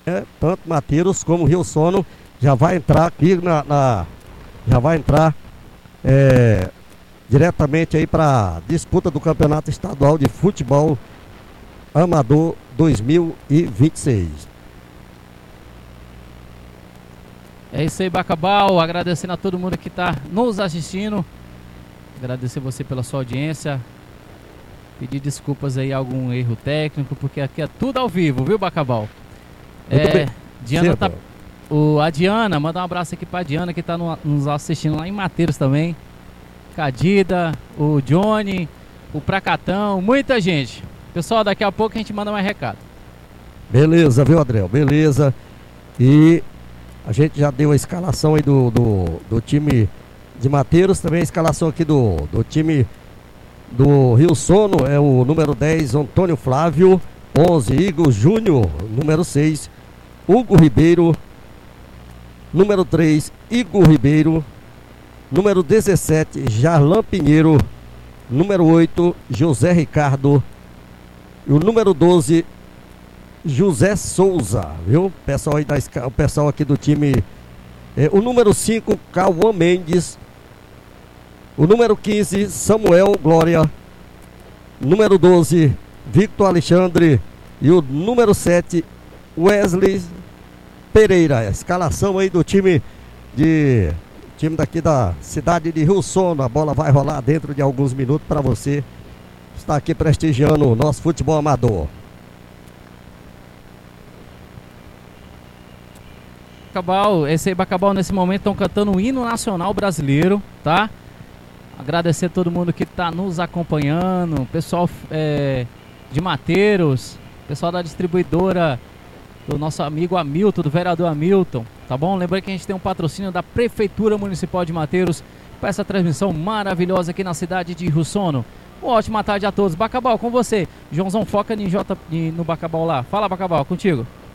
Tanto Mateiros como Rio Sono já vai entrar aqui já vai entrar diretamente aí para disputa do Campeonato Estadual de Futebol Amador 2026. É isso aí, Bacabal, agradecendo a todo mundo que está nos assistindo, agradecer você pela sua audiência, pedir desculpas aí algum erro técnico, porque aqui é tudo ao vivo, viu, Bacabal? Diana tá, a Diana, mandar um abraço aqui pra Diana que tá nos assistindo lá em Mateiros também, Cadida, o Johnny, o Pracatão, muita gente. Pessoal, daqui a pouco a gente manda mais recado. Beleza, viu, Adriel? Beleza. E a gente já deu a escalação aí do time de Mateiros, também a escalação aqui do time do Rio Sono, é o número 10, Antônio Flávio, 11, Igor Júnior, número 6, Hugo Ribeiro, número 3, Igor Ribeiro, número 17, Jarlan Pinheiro, número 8, José Ricardo, e o número 12, José Souza, viu? Pessoal aí o pessoal aqui do time, o número 5, Cauã Mendes, o número 15, Samuel Glória, número 12, Victor Alexandre e o número 7, Wesley Pereira. A escalação aí do time daqui da cidade de Rio Sono. A bola vai rolar dentro de alguns minutos para você estar aqui prestigiando o nosso futebol amador. Bacabal, nesse momento estão cantando o hino nacional brasileiro, tá? Agradecer a todo mundo que está nos acompanhando, pessoal de Mateiros, pessoal da distribuidora do nosso amigo Hamilton, do vereador Hamilton, tá bom? Lembrando que a gente tem um patrocínio da Prefeitura Municipal de Mateiros para essa transmissão maravilhosa aqui na cidade de Rio Sono. Uma ótima tarde a todos. Bacabal, com você. Joãozão, foca no Bacabal lá. Fala, Bacabal, contigo.